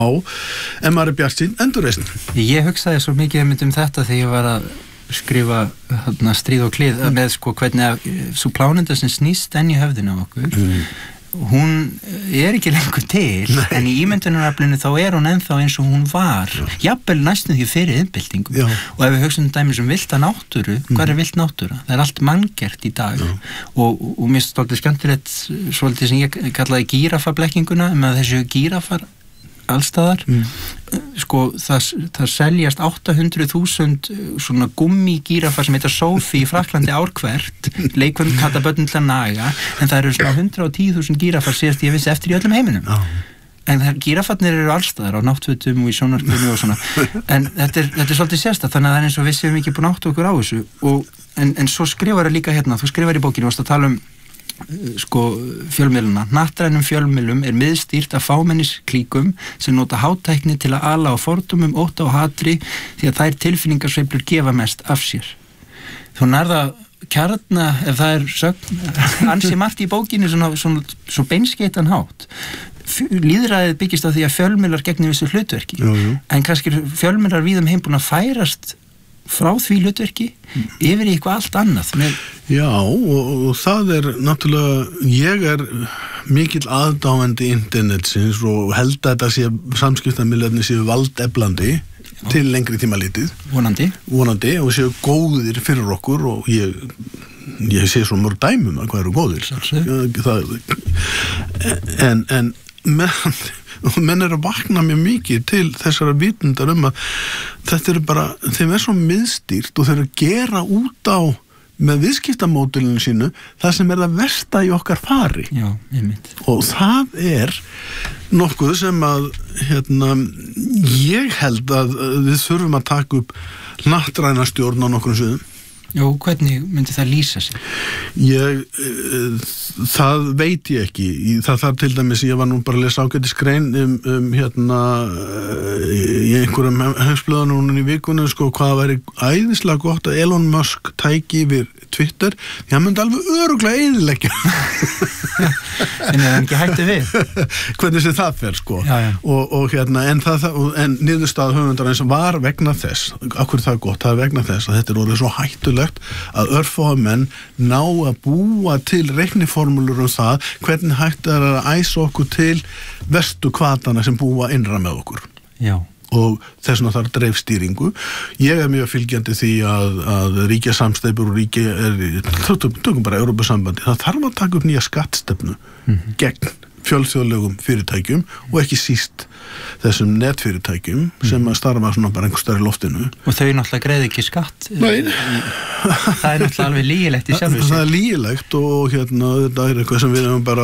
en maður bjartsýn endurreisn. Ég hugsaði svo mikið þetta þegar ég var að skrifa Stríð og klið með hvernig að svo plánenda sem snýst enn í höfðinu á okkur hún ekki lengur til en í ímyndunaraflinu þá hún ennþá eins og hún var jafnvel næstum því fyrir iðnbyltingu og ef við hugsum dæmis villta náttúru hvað vilt náttúra? Það allt manngert í dag og mér stoltið skemmtilegt svolítið sem ég kallaði gírafablekkinguna að þessu gírafar allstaðar það seljast 800.000 svona gummigírafar sem heita Sophie í Frakklandi ár hvert leikvöld kalla börn til að naga en það eru svona 110.000 gírafar síðast ég vissi eftir í öllum heiminum en gírafarnir eru allstaðar á náttfötum og í sjónvarpinu og svona en þetta svolítið sérstakt þannig að það eins og við séum ekki búin átt okkur á þessu en svo skrifar það líka hérna þú skrifar í bókinu og varst að tala fjölmiðluna. Hnattrænum fjölmiðlum miðstýrt af fámennisklíkum sem nota hátækni til að ala á fordómum, ótta og hatri því að þær tilfinningarsveiflur gefa mest af sér. Þú nærða kjarna, ef það sögn ansi margt í bókinu svo beinskeitan hátt. Lýðræðið byggist á því að fjölmiðlar gegni vissu hlutverki en kannski fjölmiðlar víðum heim búin að færast frá því hlutverki yfir í eitthvað allt annað. Já, og það náttúrulega, ég mikill aðdáandi internetsins og held að þetta sé samskiptamiðlarnir séu valdeflandi til lengri tíma litið. Vonandi og séu góðir fyrir okkur og ég sé svo mörg dæmum að hvað eru góðir. En menn að vakna mjög mikið til þessara vitundar að þetta bara, þeim svo miðstýrt og þeir gera út á með viðskiptamódulinu sínu það sem það versta í okkar fari. Já, einmitt. Og það nokkuð sem að ég held að við þurfum að taka upp hnattræna stjórn á nokkrum sviðum. Já, hvernig myndi það lýsa sig? Það veit ég ekki. Það þarf til dæmis, ég var nú bara að lesa ágætisgrein í einhverjum heimsblöðunum í vikunum, hvað væri æðislega gott að Elon Musk tæki yfir Twitter, því hann myndi alveg örugglega eyðileggja. En það ekki hætti við? Hvernig sem það fer, en niðurstaða höfundarins var vegna þess, af hverju það gott, það vegna þess að þetta orðið svo hættulegt að örfáa menn ná að búa til reikniformúlur það, hvernig hægt að æsa okkur til verstu hvatana sem búa innra með okkur. Já. Og þess vegna þarf dreifstýringu. Ég mjög fylgjandi því að ríkjasamsteypur og tökum bara Evrópusambandi, það þarf að taka upp nýja skattstefnu gegn fjölþjóðlegum fyrirtækjum og ekki síst þessum netfyrirtækjum sem að starfa svona bara einhvers staðar í loftinu. Og þau náttúrulega greiða ekki skatt. Nei. Það náttúrulega alveg lygilegt í sjálfu sig. Það lygilegt og þetta eitthvað sem við hefum bara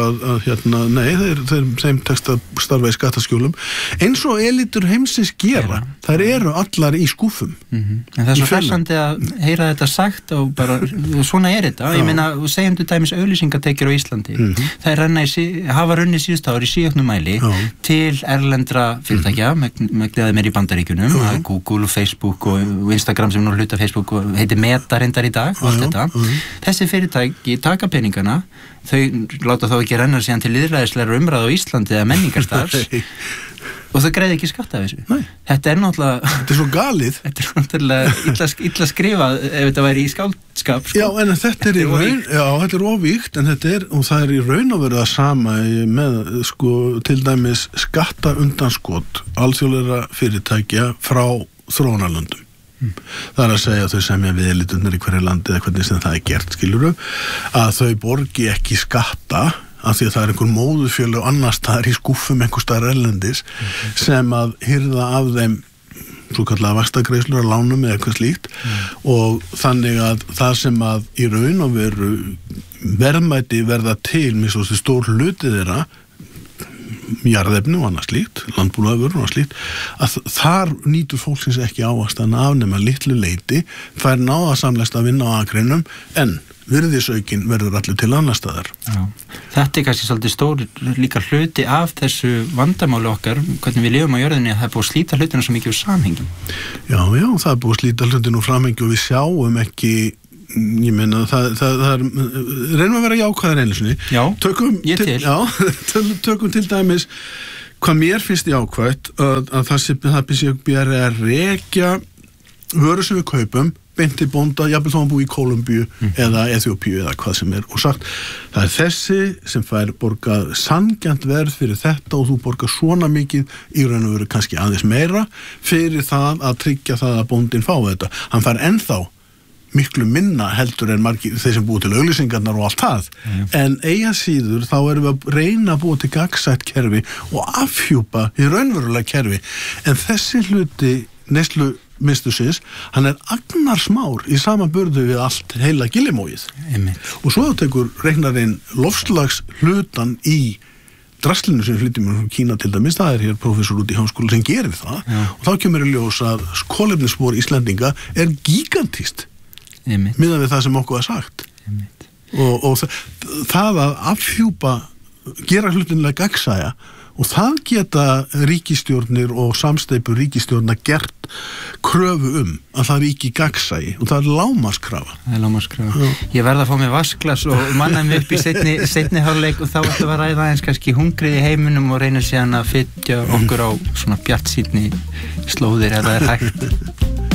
þeim tekst að starfa í skattaskjólum. Eins og elítur heimsins gera. Þær eru allar í skúfum. En það svo hressandi að heyra þetta sagt og bara, svona þetta. Ég meina, segjum til dæmis auglýsingatekjur á Íslandi. Þær hafa runnið síðust ári í síauknum mæli til erlendra fyrirtækja megnaði meir í Bandaríkjunum Google og Facebook og Instagram sem nú hluta Facebook og heitir Meta reyndar í dag og allt þetta. Þessi fyrirtæki taka peningana, þau láta þá ekki renna síðan til lýðræðislegar umræðu á Íslandi eða menningarstarfs og þau greiði ekki skatt af þessu. Nei. Þetta náttúrulega þetta svo galið. Þetta náttúrulega illa skrifað ef þetta væri í skáldskap. Já, en þetta í raun, þetta óvíkt en og það í raun að vera það sama með til dæmis skattaundanskot alþjóðlegra fyrirtækja frá þróunarlöndum. Það að segja að þau semja viðliturnar í hverju landi eða hvernig sem það gert, skilurðu, að þau borgi ekki skatta af því að það einhver móðurfélög annars staðar í skúffum einhver staðar erlendis sem að hirða af þeim svo kallega vaxtagreiðslur að lánum eða eitthvað slíkt og þannig að það sem að í raun og veru verðmæti verða til með svo stór hluti þeirra jarðefni og annað slíkt, landbúnaðarvörur og annað slíkt, að þar nýtur fólksins ekki ávast að afnema litlu leyti, fær náða samlegst að vinna á akreinum en virðisaukin verður allir til annar staðar. Já. Þetta kannski svolítið stór líka hluti af þessu vandamáli okkar, hvernig við lifum á jörðinni að það búið að slíta hlutina svo mikið úr samhengi. Já, það búið að slíta hlutina úr samhengi og við sjáum ekki, ég meina, það reynum að vera jákvæðar einu sinni. Já, ég til. Já, tökum til dæmis Hvað mér finnst jákvætt að það sé byrja að rekja vöru sem við kaupum beint til bónda, jafnvel þá hann búi í Kólumbíu eða Eþíópíu eða hvað sem og sagt, það þessi sem fær borgað sanngjarnt verð fyrir þetta og þú borgar svona mikið í raun og veru kannski aðeins meira fyrir það að tryggja það að bóndin fá þetta. Hann fær ennþá miklu minna heldur en margir þeir sem búið til auglýsingarnar og allt það en eiga síður þá erum við að reyna að búið til gagnsætt kerfi og afhjúpa í raunverulega kerfi en þessi hluti neyslu mistusins, hann agnarsmár í samanburði við allt heila Gillimóið og svo tekur reiknarinn lofslags hlutan í draslinu sem flytjum frá Kína til dæmis, það hér prófessor út í háskóla sem gerir það og þá kemur í ljós að kolefnisspor Íslendinga gigantískt miðað við það sem okkur var sagt og það að afhjúpa gera hlutinlega gagnsæja og það geta ríkisstjórnir og samsteypur ríkisstjórna gert kröfu að það ríki gagnsæi og það lágmarkskrafa. Það lágmarkskrafa. Ég verð að fá mér vasklas og manna mig upp í seinni hálfleik og þá ætlum við að ræða eins kannski hungrið í heiminum og reyna síðan að fytja okkur á svona bjartsýnni slóðir ef það hægt.